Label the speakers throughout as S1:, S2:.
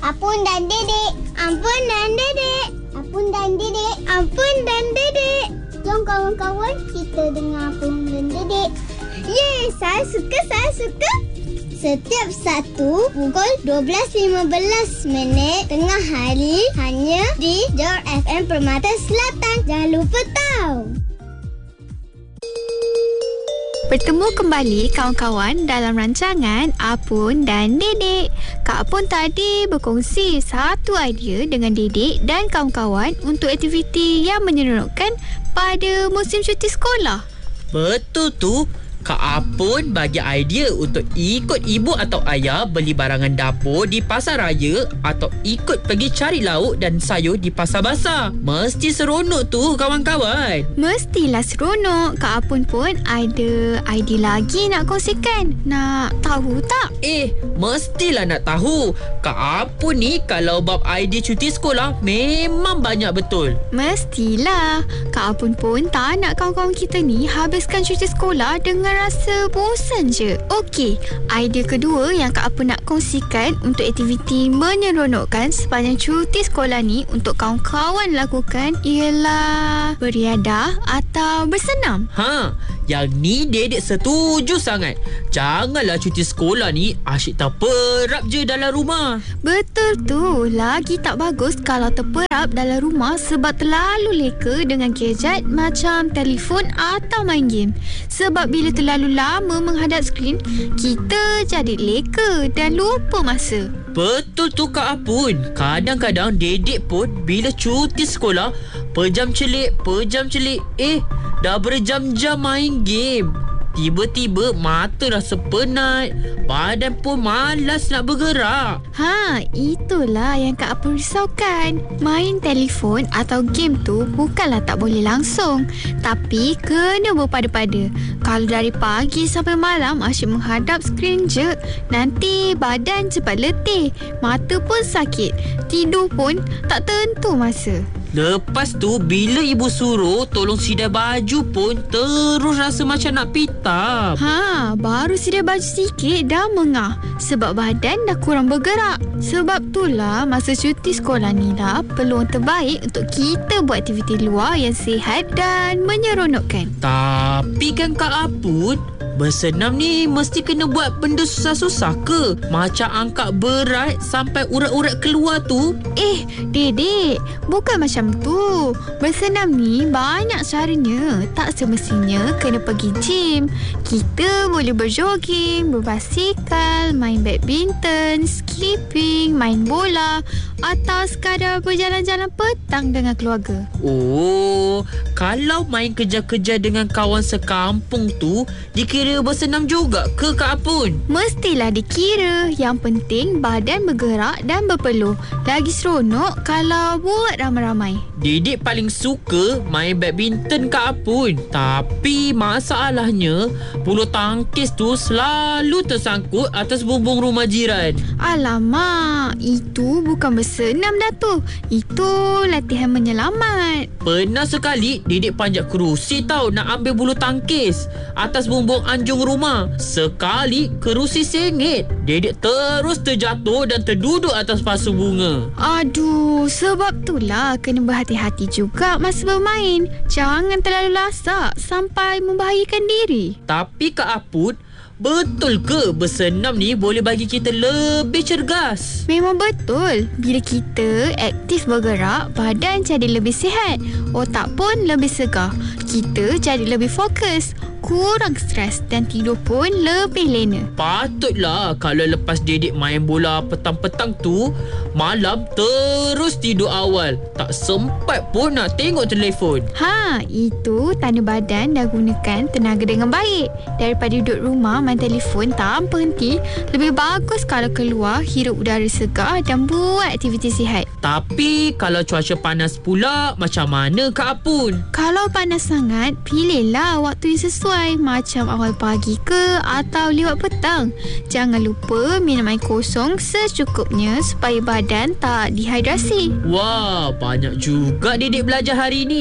S1: Apun dan Dedek. Ampun dan Dedek. Apun dan Dedek. Ampun dan Dedek. Jom kawan-kawan kita dengar Apun dan Dedek. Yeay, saya suka. Setiap Sabtu pukul 12.15 tengah hari hanya di Jor FM Permata Selatan. Jangan lupa tahu.
S2: Bertemu kembali kawan-kawan dalam rancangan Apun dan Dedek. Kak Apun tadi berkongsi satu idea dengan Dedek dan kawan-kawan untuk aktiviti yang menyeronokkan pada musim cuti sekolah.
S3: Betul tu. Kak Apun bagi idea untuk ikut ibu atau ayah beli barangan dapur di pasar raya atau ikut pergi cari lauk dan sayur di pasar basah. Mesti seronok tu kawan-kawan.
S2: Mestilah seronok. Kak Apun pun ada idea lagi nak kongsikan. Nak tahu tak?
S3: Mestilah nak tahu. Kak Apun ni kalau bab idea cuti sekolah memang banyak betul.
S2: Mestilah. Kak Apun pun tak nak kawan-kawan kita ni habiskan cuti sekolah dengan rasa bosan je. Okey, idea kedua yang Kak Apun nak kongsikan untuk aktiviti menyeronokkan sepanjang cuti sekolah ni untuk kawan-kawan lakukan ialah beriadah atau bersenam.
S3: Yang ni Dedek setuju sangat. Janganlah cuti sekolah ni asyik terperap je dalam rumah.
S2: Betul tu. Lagi tak bagus kalau terperap dalam rumah sebab terlalu leka dengan gadget macam telefon atau main game. Sebab bila terlalu lama menghadap skrin, kita jadi leka dan lupa masa.
S3: Betul tu Kak Apun. Kadang-kadang Dedek pun bila cuti sekolah pejam celik. Dah berjam-jam main game. Tiba-tiba mata rasa penat, badan pun malas nak bergerak.
S2: Itulah yang Kak Apun risaukan. Main telefon atau game tu bukanlah tak boleh langsung, tapi kena berpada-pada. Kalau dari pagi sampai malam asyik menghadap skrin je, nanti badan cepat letih, mata pun sakit, tidur pun tak tentu masa.
S3: Lepas tu bila ibu suruh tolong sidai baju pun terus rasa macam nak pitam.
S2: Baru sidai baju sikit dah mengah sebab badan dah kurang bergerak. Sebab itulah masa cuti sekolah ni lah peluang terbaik untuk kita buat aktiviti luar yang sihat dan menyeronokkan.
S3: Tapi kan Kak Apun, bersenam ni mesti kena buat benda susah-susah ke? Macam angkat berat sampai urat-urat keluar tu?
S2: Dedek, bukan macam tu. Bersenam ni banyak caranya. Tak semestinya kena pergi gym. Kita boleh berjoging, berbasikal, main badminton, skipping, main bola atau sekadar berjalan-jalan petang dengan keluarga.
S3: Kalau main kejar-kejar dengan kawan sekampung tu dikira bersenam juga ke Kak Apun?
S2: Mestilah dikira. Yang penting badan bergerak dan berpeluh. Lagi seronok kalau buat ramai-ramai.
S3: Dedek paling suka main badminton Kak Apun. Tapi masalahnya bulu tangkis tu selalu tersangkut atas bumbung rumah jiran.
S2: Alamak, itu bukan bersenam dah tu. Itu latihan menyelamat.
S3: Pernah sekali Dedek panjat kerusi tau nak ambil bulu tangkis atas bumbung anjung rumah. Sekali kerusi sengit, Dedek terus terjatuh dan terduduk atas pasu bunga.
S2: Aduh, sebab itulah kena berhati-hati juga masa bermain. Jangan terlalu lasak sampai membahayakan diri.
S3: Tapi Kak Apun, betul ke bersenam ni boleh bagi kita lebih cergas?
S2: Memang betul. Bila kita aktif bergerak, badan jadi lebih sihat, otak pun lebih segar. Kita jadi lebih fokus, kurang stres dan tidur pun lebih lena.
S3: Patutlah kalau lepas Dedek main bola petang-petang tu, malam terus tidur awal. Tak sempat pun nak tengok telefon.
S2: Itu tanda badan dah gunakan tenaga dengan baik. Daripada duduk rumah main telefon tanpa henti, lebih bagus kalau keluar hirup udara segar dan buat aktiviti sihat.
S3: Tapi kalau cuaca panas pula, macam mana Kak Apun?
S2: Kalau panas sangat, pilihlah waktu yang sesuai, macam awal pagi ke atau lewat petang. Jangan lupa minum air kosong secukupnya supaya badan tak dehidrasi.
S3: Wah, banyak juga Dedek belajar hari ni.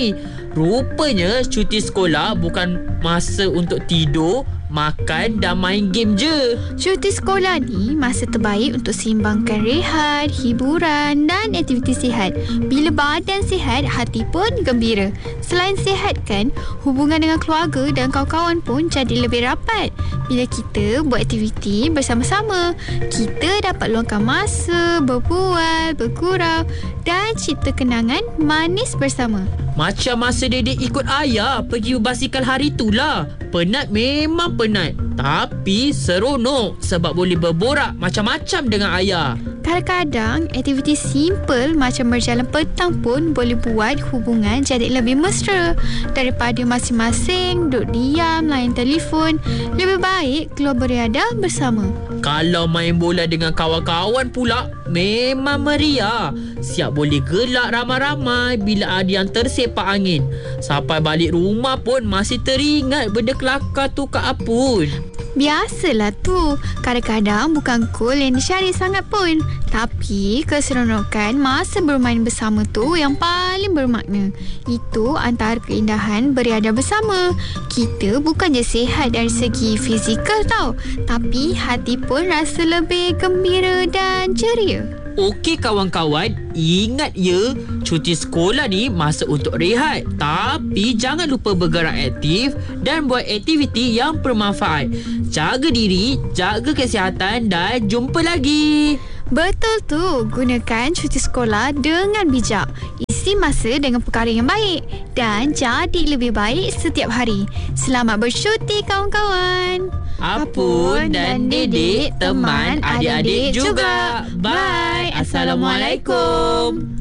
S3: Rupanya cuti sekolah bukan masa untuk tidur, makan dan main game je.
S2: Cuti sekolah ni masa terbaik untuk seimbangkan rehat, hiburan dan aktiviti sihat. Bila badan sihat, hati pun gembira. Selain sihat kan, hubungan dengan keluarga dan kawan-kawan pun jadi lebih rapat. Bila kita buat aktiviti bersama-sama, kita dapat luangkan masa, berbual, bergurau dan cipta kenangan manis bersama.
S3: Macam masa Dedek ikut ayah pergi berbasikal hari tu lah. Penat memang penat, tapi seronok sebab boleh berborak macam-macam dengan ayah.
S2: Kadang-kadang aktiviti simple macam berjalan petang pun boleh buat hubungan jadi lebih mesra. Daripada masing-masing duduk diam layan telefon, lebih baik keluar beriadah bersama.
S3: Kalau main bola dengan kawan-kawan pula, memang meriah. Siap boleh gelak ramai-ramai bila ada yang tersepak angin. Sampai balik rumah pun masih teringat benda kelakar tu Kak Apun.
S2: Biasalah tu. Kadang-kadang bukan gol yang dicari sangat pun, tapi keseronokan masa bermain bersama tu yang paling bermakna. Itu antara keindahan beriadah bersama. Kita bukan je sihat dari segi fizikal tau, tapi hati pun rasa lebih gembira dan ceria.
S3: Okey kawan-kawan, ingat ya, cuti sekolah ni masa untuk rehat. Tapi jangan lupa bergerak aktif dan buat aktiviti yang bermanfaat. Jaga diri, jaga kesihatan dan jumpa lagi.
S2: Betul tu, gunakan cuti sekolah dengan bijak. Isi masa dengan perkara yang baik dan jadi lebih baik setiap hari. Selamat bercuti kawan-kawan.
S3: Apun dan Dedek teman adik-adik juga. Bye. Assalamualaikum.